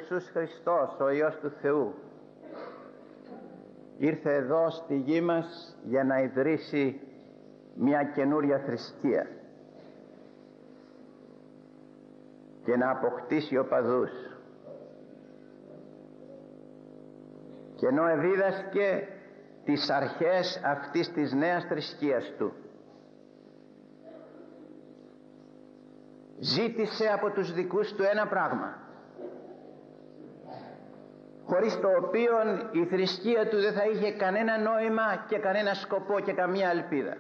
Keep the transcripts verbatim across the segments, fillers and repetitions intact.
Ιησούς Χριστός, ο Υιός του Θεού, ήρθε εδώ στη γη μας για να ιδρύσει μια καινούρια θρησκεία και να αποκτήσει οπαδούς. Και ενώ εδίδασκε τις αρχές αυτής της νέας θρησκείας του, ζήτησε από τους δικούς του ένα πράγμα, χωρίς το οποίο η θρησκεία του δεν θα είχε κανένα νόημα και κανένα σκοπό και καμία ελπίδα.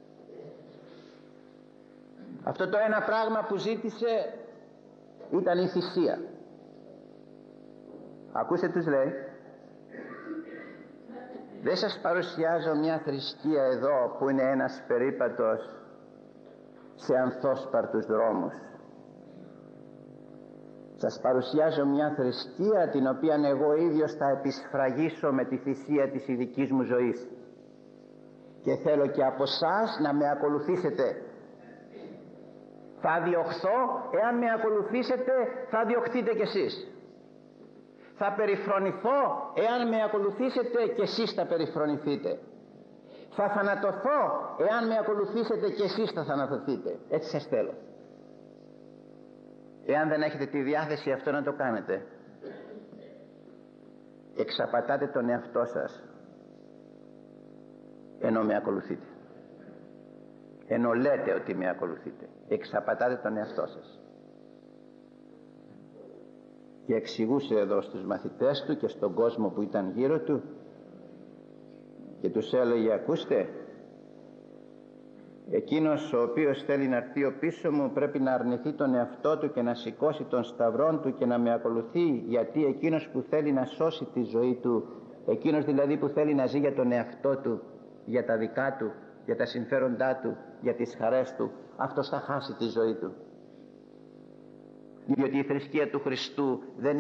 Αυτό το ένα πράγμα που ζήτησε ήταν η θυσία. Ακούστε, τους λέει, δεν σας παρουσιάζω μια θρησκεία εδώ που είναι ένας περίπατος σε ανθόσπαρτους δρόμους. Σας παρουσιάζω μια θρησκεία την οποία εγώ ίδιος θα επισφραγίσω με τη θυσία της ειδικής μου ζωής, και θέλω και από εσάς να με ακολουθήσετε. Θα διωχθώ, εάν με ακολουθήσετε θα διωχθείτε κι εσείς. Θα περιφρονηθώ, εάν με ακολουθήσετε κι εσείς θα περιφρονηθείτε. Θα θανατωθώ, εάν με ακολουθήσετε κι εσείς θα θανατωθείτε. Έτσι σας θέλω. Εάν δεν έχετε τη διάθεση αυτό να το κάνετε, εξαπατάτε τον εαυτό σας ενώ με ακολουθείτε, ενώ λέτε ότι με ακολουθείτε. Εξαπατάτε τον εαυτό σας. Και εξηγούσε εδώ στους μαθητές του και στον κόσμο που ήταν γύρω του και τους έλεγε, ακούστε, εκείνος ο οποίος θέλει να έρθει ο πίσω μου πρέπει να αρνηθεί τον εαυτό του και να σηκώσει τον σταυρόν του και να με ακολουθεί, γιατί εκείνος που θέλει να σώσει τη ζωή του, εκείνος δηλαδή που θέλει να ζει για τον εαυτό του, για τα δικά του, για τα συμφέροντά του, για τις χαρές του, αυτός θα χάσει τη ζωή του. Διότι η θρησκεία του Χριστού δεν